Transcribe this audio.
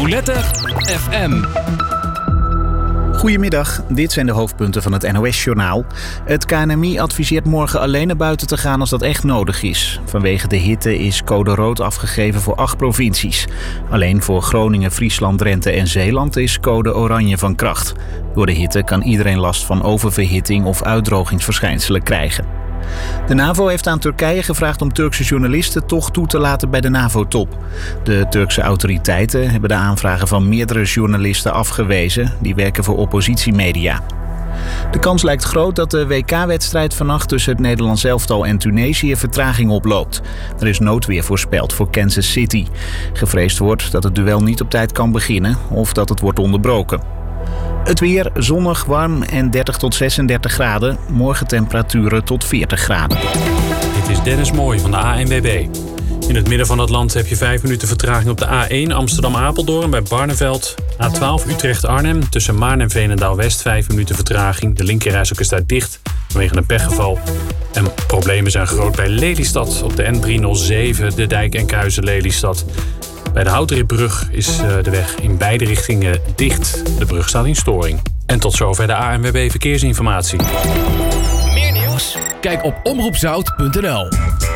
Roulette FM. Goedemiddag, dit zijn de hoofdpunten van het NOS-journaal. Het KNMI adviseert morgen alleen naar buiten te gaan als dat echt nodig is. Vanwege de hitte is code rood afgegeven voor 8 provincies. Alleen voor Groningen, Friesland, Drenthe en Zeeland is code oranje van kracht. Door de hitte kan iedereen last van oververhitting of uitdrogingsverschijnselen krijgen. De NAVO heeft aan Turkije gevraagd om Turkse journalisten toch toe te laten bij de NAVO-top. De Turkse autoriteiten hebben de aanvragen van meerdere journalisten afgewezen. Die werken voor oppositiemedia. De kans lijkt groot dat de WK-wedstrijd vannacht tussen het Nederlands elftal en Tunesië vertraging oploopt. Er is noodweer voorspeld voor Kansas City. Gevreesd wordt dat het duel niet op tijd kan beginnen of dat het wordt onderbroken. Het weer zonnig, warm en 30 tot 36 graden. Morgen temperaturen tot 40 graden. Dit is Dennis Mooij van de ANWB. In het midden van het land heb je 5 minuten vertraging op de A1 Amsterdam-Apeldoorn bij Barneveld. A12 Utrecht-Arnhem tussen Maarn en Veenendaal-West 5 minuten vertraging. De linkerrijstrook is daar dicht vanwege een pechgeval. En problemen zijn groot bij Lelystad op de N307, de Dijk en Kuizen-Lelystad. Bij de Houteritbrug is de weg in beide richtingen dicht. De brug staat in storing. En tot zover de ANWB Verkeersinformatie. Meer nieuws? Kijk op omroepzout.nl.